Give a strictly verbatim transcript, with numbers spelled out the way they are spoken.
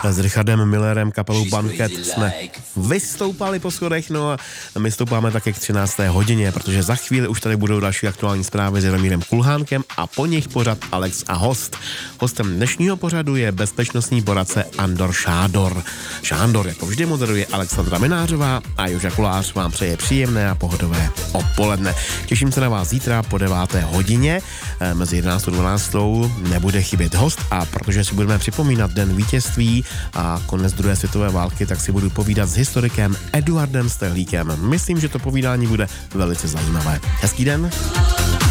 S Richardem Millerem, kapelou Banket jsme vystoupali po schodech, no a my stoupáme také k třinácté hodině, protože za chvíli už tady budou další aktuální zprávy s Jaromírem Kulhánkem a po nich pořad Alex a host. Hostem dnešního pořadu je bezpečnostní poradce Andor Šádor. Šándor jako vždy moderuje Alexandra Minářová a Joža Kolář vám přeje příjemné a pohodové odpoledne. Těším se na vás zítra po deváté hodině. Mezi jedenáctou a dvanáctou nebude chybět host a protože si budeme připomínat den vítězství a konec druhé světové války, tak si budu povídat s historikem Eduardem Stehlíkem. Myslím, že to povídání bude velice zajímavé. Hezký den.